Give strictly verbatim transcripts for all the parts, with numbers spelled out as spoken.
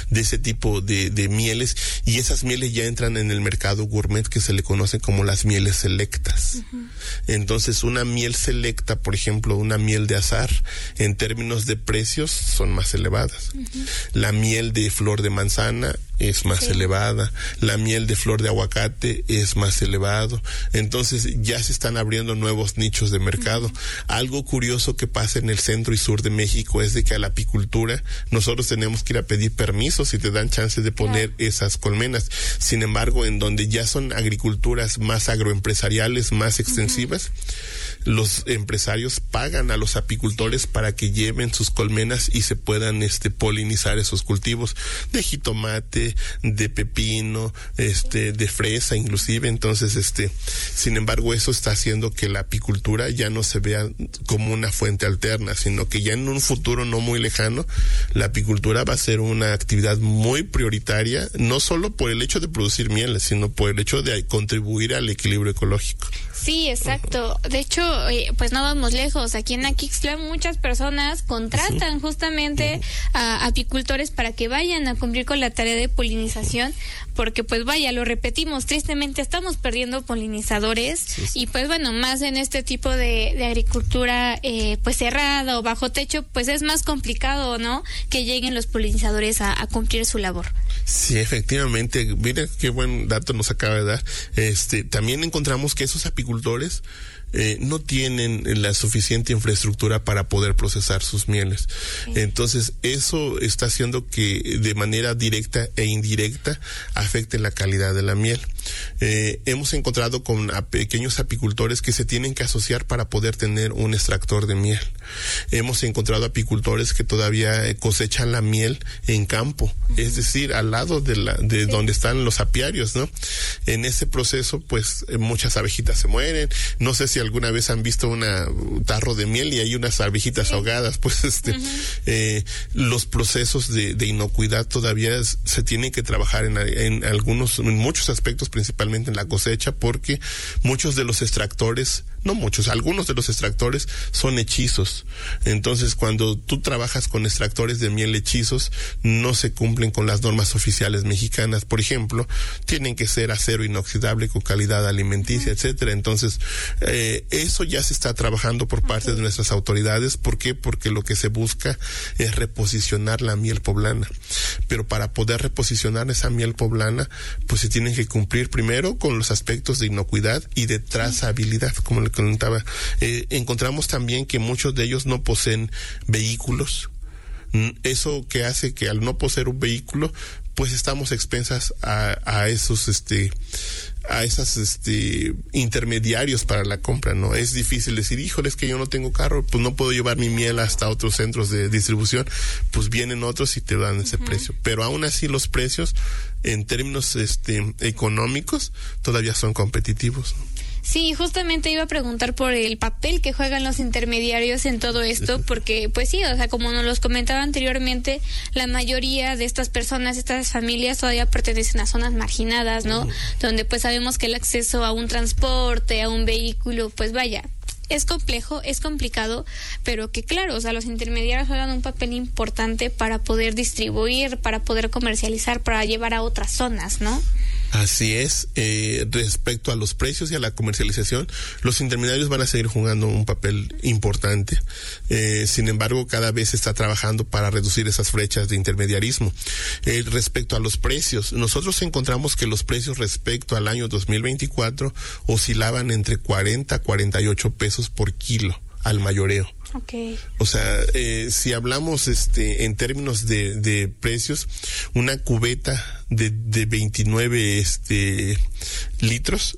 de ese tipo de, de mieles, y esas mieles ya entran en el mercado gourmet, que se le conoce como las mieles selectas. Uh-huh. Entonces, una miel selecta, por ejemplo, una miel de azahar, en términos de precios, son más elevadas. Uh-huh. La miel de flor de manzana es más sí. elevada, la miel de flor de aguacate es más elevado. Entonces ya se están abriendo nuevos nichos de mercado. Uh-huh. Algo curioso que pasa en el centro y sur de México es de que a la apicultura nosotros tenemos que ir a pedir permisos y te dan chance de poner yeah. esas colmenas. Sin embargo, en donde ya son agriculturas más agroempresariales, más extensivas, uh-huh. los empresarios pagan a los apicultores para que lleven sus colmenas y se puedan este polinizar esos cultivos de jitomate, de pepino, este, de fresa inclusive. Entonces, este, sin embargo, eso está haciendo que la apicultura ya no se vea como una fuente alterna, sino que ya en un futuro no muy lejano, la apicultura va a ser una actividad muy prioritaria, no solo por el hecho de producir miel, sino por el hecho de contribuir al equilibrio ecológico. Sí, exacto. De hecho, eh, pues no vamos lejos. Aquí en Aquixtlan muchas personas contratan uh-huh. justamente uh-huh. a apicultores para que vayan a cumplir con la tarea de polinización, porque pues vaya, lo repetimos, tristemente estamos perdiendo polinizadores sí, sí. y pues bueno, más en este tipo de, de agricultura eh, pues cerrada o bajo techo, pues es más complicado, ¿no? Que lleguen los polinizadores a, a cumplir su labor. Sí, efectivamente, mira qué buen dato nos acaba de dar. Este, también encontramos que esos apicultores Eh, no tienen la suficiente infraestructura para poder procesar sus mieles. Sí. Entonces, eso está haciendo que de manera directa e indirecta afecte la calidad de la miel. Eh, hemos encontrado con a pequeños apicultores que se tienen que asociar para poder tener un extractor de miel. Hemos encontrado apicultores que todavía cosechan la miel en campo, uh-huh. es decir, al lado de la de sí. donde están los apiarios, ¿no? En ese proceso, pues, muchas abejitas se mueren. No sé si alguna vez han visto una, un tarro de miel y hay unas abejitas sí. ahogadas, pues este, uh-huh. eh, los procesos de, de inocuidad todavía es, se tienen que trabajar en, en algunos, en muchos aspectos, principalmente en la cosecha, porque muchos de los extractores, no muchos, algunos de los extractores son hechizos. Entonces, cuando tú trabajas con extractores de miel hechizos, no se cumplen con las normas oficiales mexicanas. Por ejemplo, tienen que ser acero inoxidable con calidad alimenticia, uh-huh. etcétera. Entonces, eh, eso ya se está trabajando por parte okay. de nuestras autoridades. ¿Por qué? Porque lo que se busca es reposicionar la miel poblana. Pero para poder reposicionar esa miel poblana, pues se tienen que cumplir primero con los aspectos de inocuidad y de trazabilidad, como le comentaba. Eh, encontramos también que muchos de ellos no poseen vehículos. Eso que hace que al no poseer un vehículo, pues estamos expensas a, a esos, este, a esas, este, intermediarios para la compra, ¿no? Es difícil decir, híjole, es que yo no tengo carro, pues no puedo llevar mi miel hasta otros centros de distribución. Pues vienen otros y te dan ese uh-huh. precio. Pero aún así los precios, en términos, este, económicos, todavía son competitivos, ¿no? Sí, justamente iba a preguntar por el papel que juegan los intermediarios en todo esto, porque pues sí, o sea, como nos los comentaba anteriormente, la mayoría de estas personas, estas familias todavía pertenecen a zonas marginadas, ¿no? Uh-huh. Donde pues sabemos que el acceso a un transporte, a un vehículo, pues vaya, es complejo, es complicado, pero que claro, o sea, los intermediarios juegan un papel importante para poder distribuir, para poder comercializar, para llevar a otras zonas, ¿no? Así es. Eh, respecto a los precios y a la comercialización, los intermediarios van a seguir jugando un papel importante. Eh, sin embargo, cada vez se está trabajando para reducir esas brechas de intermediarismo. Eh, respecto a los precios, nosotros encontramos que los precios respecto al año dos mil veinticuatro oscilaban entre cuarenta a cuarenta y ocho pesos por kilo al mayoreo. Okay. O sea, eh, si hablamos este en términos de, de precios, una cubeta de, de veintinueve este litros,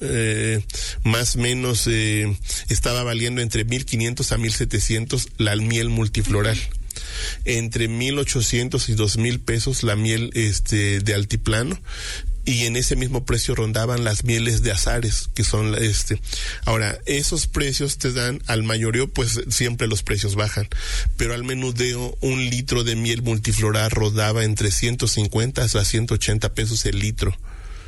eh, más o menos eh, estaba valiendo entre mil quinientos a mil setecientos la miel multifloral. Uh-huh. Entre mil ochocientos y dos mil pesos la miel este de altiplano. Y en ese mismo precio rondaban las mieles de azares, que son este. Ahora, esos precios te dan al mayoreo, pues siempre los precios bajan. Pero al menudeo, un litro de miel multifloral rodaba entre ciento cincuenta a ciento ochenta pesos el litro.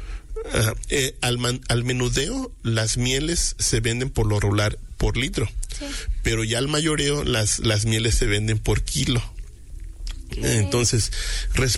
Uh, eh, al, man, al menudeo, las mieles se venden por lo regular por litro. Sí. Pero ya al mayoreo, las, las mieles se venden por kilo. Sí. Entonces,